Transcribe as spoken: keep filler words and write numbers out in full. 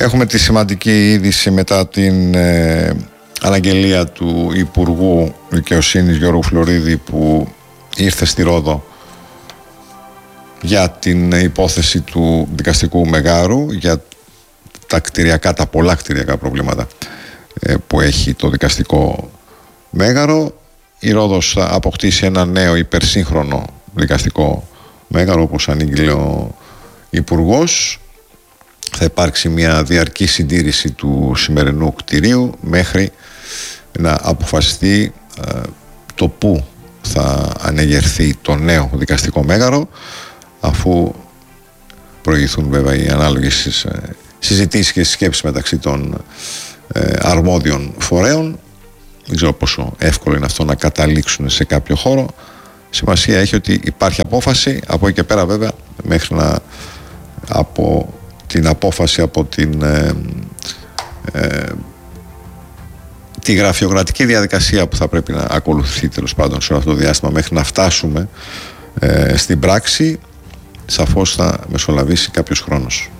Έχουμε τη σημαντική είδηση μετά την ε, αναγγελία του Υπουργού Δικαιοσύνης Γιώργου Φλωρίδη, που ήρθε στη Ρόδο για την υπόθεση του δικαστικού Μεγάρου, για τα κτηριακά, τα πολλά κτηριακά προβλήματα ε, που έχει το δικαστικό Μέγαρο. Η Ρόδος θα αποκτήσει ένα νέο υπερσύγχρονο δικαστικό Μέγαρο, όπως ανήγγειλε ο Υπουργός. Θα υπάρξει μια διαρκή συντήρηση του σημερινού κτηρίου μέχρι να αποφασιστεί ε, το πού θα ανεγερθεί το νέο δικαστικό Μέγαρο, αφού προηγηθούν βέβαια οι ανάλογες συζητήσεις και σκέψεις μεταξύ των ε, αρμόδιων φορέων. Δεν ξέρω πόσο εύκολο είναι αυτό να καταλήξουν σε κάποιο χώρο. Σημασία έχει ότι υπάρχει απόφαση. Από εκεί και πέρα βέβαια, μέχρι να από την απόφαση από την ε, ε, τη γραφειοκρατική διαδικασία που θα πρέπει να ακολουθεί τέλος πάντων σε αυτό το διάστημα, μέχρι να φτάσουμε ε, στην πράξη, σαφώς θα μεσολαβήσει κάποιος χρόνος.